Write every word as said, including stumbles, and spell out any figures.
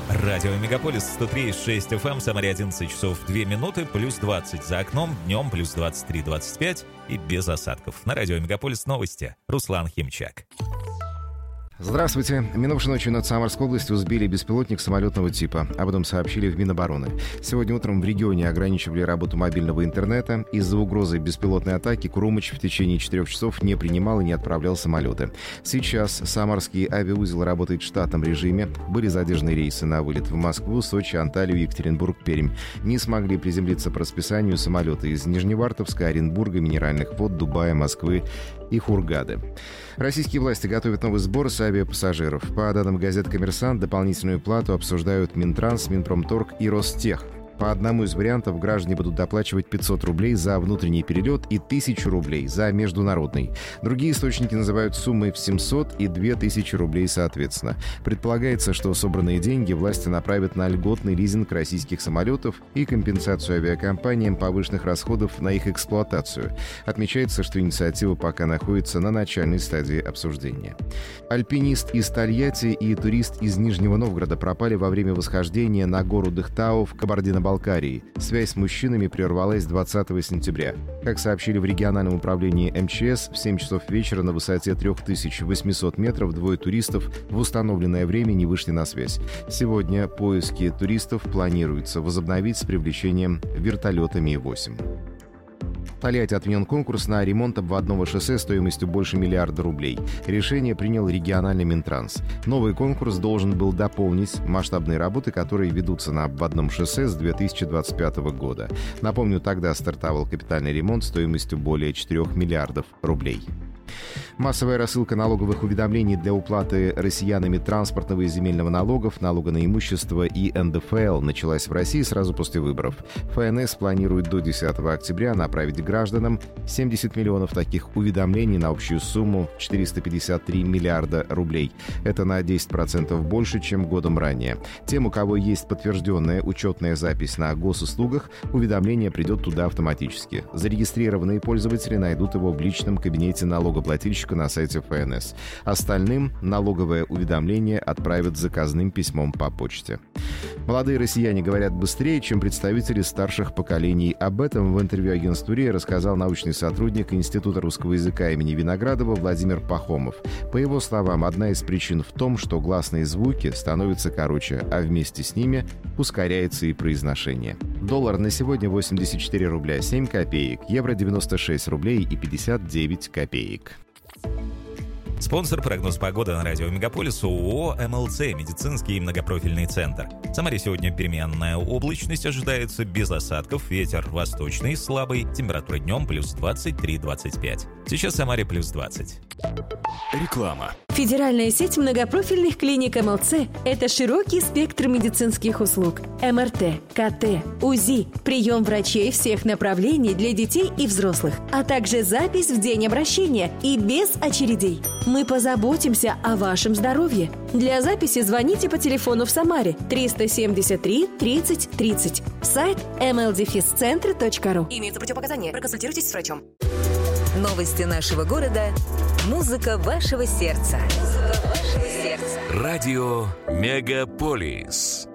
Радио Мегаполис сто три и шесть эф эм, Самаре одиннадцать часов две минуты, плюс двадцать за окном, днем плюс двадцать три двадцать пять и без осадков. На Радио Мегаполис новости. Руслан Химчак. Здравствуйте. Минувшей ночью над Самарской областью сбили беспилотник самолетного типа. Об этом сообщили в Минобороны. Сегодня утром в регионе ограничивали работу мобильного интернета. Из-за угрозы беспилотной атаки Крумыч в течение четырех часов не принимал и не отправлял самолеты. Сейчас Самарский авиаузел работает в штатном режиме. Были задержаны рейсы на вылет в Москву, Сочи, Анталию, Екатеринбург, Пермь. Не смогли приземлиться по расписанию самолеты из Нижневартовска, Оренбурга, Минеральных вод, Дубая, Москвы и Хургады. Российские власти готовят новый сбор с авиапассажиров. По данным газеты «Коммерсант», дополнительную плату обсуждают Минтранс, Минпромторг и Ростех. По одному из вариантов граждане будут доплачивать пятьсот рублей за внутренний перелет и тысячу рублей за международный. Другие источники называют суммы в семьсот и две тысячи рублей соответственно. Предполагается, что собранные деньги власти направят на льготный лизинг российских самолетов и компенсацию авиакомпаниям повышенных расходов на их эксплуатацию. Отмечается, что инициатива пока находится на начальной стадии обсуждения. Альпинист из Тольятти и турист из Нижнего Новгорода пропали во время восхождения на гору Дыхтау в Кабардино-Балкарии. Связь с мужчинами прервалась двадцатого сентября. Как сообщили в региональном управлении эм че эс, в семь часов вечера на высоте три тысячи восемьсот метров двое туристов в установленное время не вышли на связь. Сегодня поиски туристов планируется возобновить с привлечением вертолета Ми восемь. В Тольятти отменен конкурс на ремонт обводного шоссе стоимостью больше миллиарда рублей. Решение принял региональный Минтранс. Новый конкурс должен был дополнить масштабные работы, которые ведутся на обводном шоссе с две тысячи двадцать пятого года. Напомню, тогда стартовал капитальный ремонт стоимостью более четырёх миллиардов рублей. Массовая рассылка налоговых уведомлений для уплаты россиянами транспортного и земельного налогов, налога на имущество и эн дэ эф эл началась в России сразу после выборов. эф эн эс планирует до десятого октября направить гражданам семьдесят миллионов таких уведомлений на общую сумму четыреста пятьдесят три миллиарда рублей. Это на десять процентов больше, чем годом ранее. Тем, у кого есть подтвержденная учетная запись на госуслугах, уведомление придет туда автоматически. Зарегистрированные пользователи найдут его в личном кабинете налогоплательщика на сайте эф эн эс. Остальным налоговое уведомление отправят заказным письмом по почте. Молодые россияне говорят быстрее, чем представители старших поколений. Об этом в интервью агентству РИА рассказал научный сотрудник Института русского языка имени Виноградова Владимир Пахомов. По его словам, одна из причин в том, что гласные звуки становятся короче, а вместе с ними ускоряется и произношение. Доллар на сегодня восемьдесят четыре рубля семь копеек, евро девяносто шесть рублей и пятьдесят девять копеек. Спонсор прогноз погоды на Радио Мегаполис ООО эм эл цэ «Медицинский многопрофильный центр». В Самаре сегодня переменная облачность ожидается без осадков, ветер восточный, слабый, температура днем плюс двадцать три двадцать пять. Сейчас в Самаре плюс двадцать. Реклама. Федеральная сеть многопрофильных клиник эм эл цэ – это широкий спектр медицинских услуг. эм эр тэ, ка тэ, УЗИ, прием врачей всех направлений для детей и взрослых, а также запись в день обращения и без очередей. Мы позаботимся о вашем здоровье. Для записи звоните по телефону в Самаре триста семьдесят три тридцать тридцать. Сайт эм эл дефис центр точка ру. Имеются противопоказания. Проконсультируйтесь с врачом. Новости нашего города. Музыка вашего сердца. Музыка вашего сердца. Радио Мегаполис.